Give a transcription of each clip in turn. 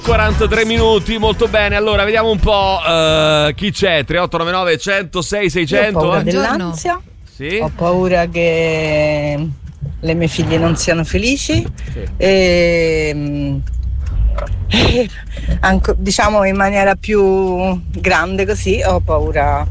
43 minuti, molto bene. Allora, vediamo un po' chi c'è. 3899 106 600. Ho paura dell'ansia. Sì. Ho paura che le mie figlie non siano felici. Sì. E anche, diciamo in maniera più grande così, ho paura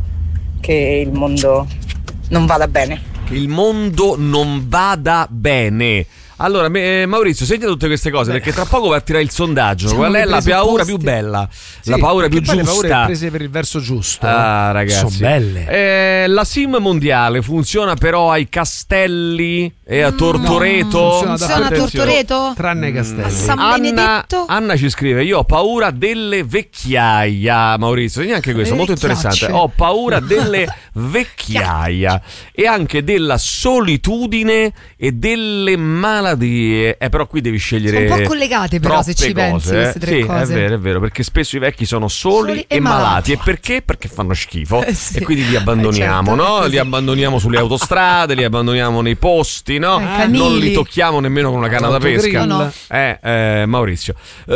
che il mondo non vada bene. Che il mondo non vada bene. Allora, Maurizio, segna tutte queste cose perché tra poco partirà il sondaggio. Siamo Qual è la presupposti. paura più bella? Sì, la paura più poi giusta? Le paure prese per il verso giusto. Ah, ragazzi. Sono belle. La SIM mondiale funziona però ai Castelli e a Tortoreto? No, funziona a Tortoreto? Tranne i Castelli. A San Benedetto? Anna ci scrive: io ho paura delle vecchiaia. Maurizio, segna anche questo, molto interessante. Ho paura delle vecchiaia e anche della solitudine e delle malattie. Però qui devi scegliere. Sono un po' collegate, però, se ci pensi, queste tre cose. Sì, è vero, perché spesso i vecchi sono soli e malati. E perché? Perché fanno schifo. Sì. E quindi li abbandoniamo, certo, no? sì. Li abbandoniamo sulle autostrade, li abbandoniamo nei posti, no? Canili. Non li tocchiamo nemmeno con una canna da pesca. No. Maurizio.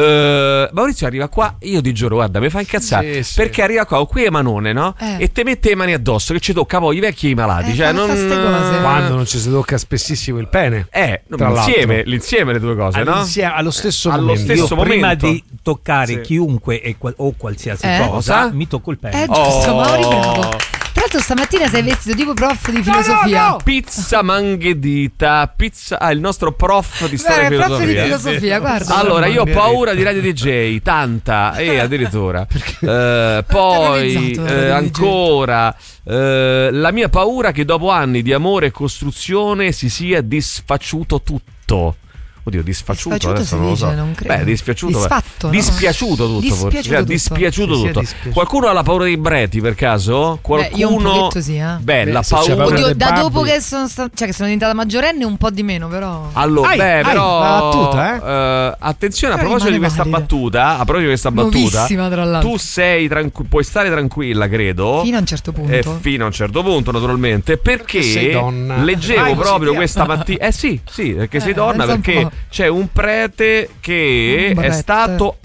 Maurizio arriva qua, io ti giuro, guarda, mi fa incazzare. Sì. Perché arriva qua qui Emanone, no? E te mette le mani addosso che ci tocca poi i vecchi e i malati. Cioè, fanno non. ste cose. Quando non ci si tocca spessissimo il pene. Tra l'insieme le due cose, no? Allo stesso Allo momento. stesso Io prima momento. di toccare Sì. chiunque o qualsiasi Cosa? cosa, mi tocco il pene. Giusto, Mauri, bravo. Tra l'altro stamattina sei vestito tipo prof di filosofia. no. Pizza Manghedita, il nostro prof di storia e Beh, prof di filosofia. filosofia, guarda. Allora, io ho paura di Radio DJ, tanta, addirittura. Poi Terrorizzato, Radio ancora la mia paura che dopo anni di amore e costruzione si sia disfacciuto tutto. Oddio, disfacciuto adesso si non lo dice, so. non credo. Beh, disfiaciuto. Disfatto, no? Dispiaciuto tutto, forse. Dispiaciuto Dispiaciuto tutto. tutto. Sì, dispiaciuto. Qualcuno ha la paura dei breti per caso? Qualcuno? io un pochetto sì, eh. Beh, la se c'è paura. paura Oddio, dei da babbi. dopo che sono che sono diventata maggiorenne un po' di meno, però. Allora, però la battuta, attenzione, a Però proposito di rimane questa valida. battuta, a proposito di questa battuta, Nuovissima, tra l'altro. tu sei puoi stare tranquilla, credo. Fino a un certo punto. Fino a un certo punto, naturalmente, perché sei donna. leggevo Vai, proprio così via. questa mattina. Sì, perché sei donna, pensa un perché po'. c'è un prete che Un è brette. stato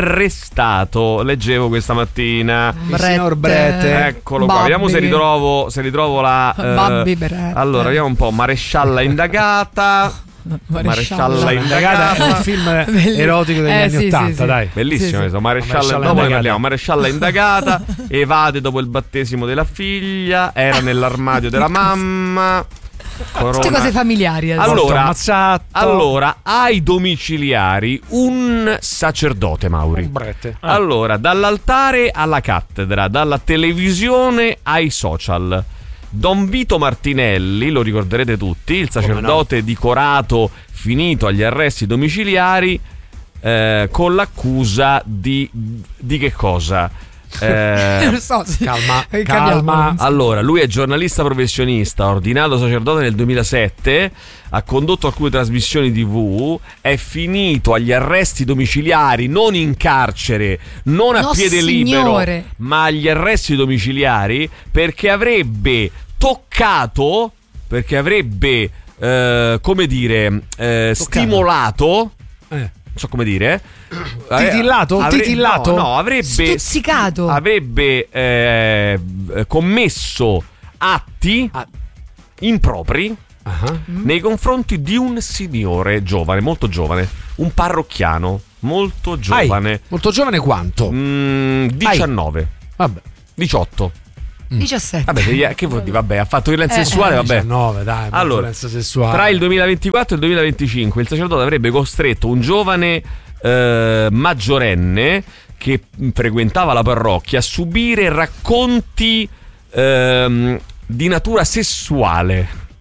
arrestato. Leggevo questa mattina. Il signor Brete. Eccolo qua, vediamo se ritrovo la. Babbi Brette. Allora, vediamo un po'. Marescialla indagata. Marescialla Indagata è un film erotico degli anni sì, 80, sì, sì. dai. Bellissimo Sì, sì. questo. Marescialla, Marescialla dopo ne indagata. parliamo. Marescialla indagata, evade dopo il battesimo della figlia, era nell'armadio della mamma. Tutte cose familiari. adesso. Allora, ammazzato. allora, ai domiciliari un sacerdote, Mauri. Brete. Allora, dall'altare alla cattedra, dalla televisione ai social. Don Vito Martinelli, lo ricorderete tutti, il sacerdote di Corato finito agli arresti domiciliari con l'accusa di che cosa? Non so, sì. Calma. Capiamo. Allora, lui è giornalista professionista, ordinato sacerdote nel 2007, ha condotto alcune trasmissioni TV, è finito agli arresti domiciliari, non in carcere, non a No, piede signore. libero, ma agli arresti domiciliari perché avrebbe toccato, come dire, stimolato, non so come dire, Titillato? Titillato? No, avrebbe Stuzzicato. avrebbe commesso atti impropri nei confronti di un signore giovane, molto giovane, un parrocchiano molto giovane. Molto giovane quanto? 19. Vabbè. 18. 17. Vabbè, che vuol dire? Vabbè, ha fatto violenza sessuale, vabbè. 19, dai, Allora, violenza sessuale. tra il 2024 e il 2025 il sacerdote avrebbe costretto un giovane maggiorenne che frequentava la parrocchia a subire racconti di natura sessuale.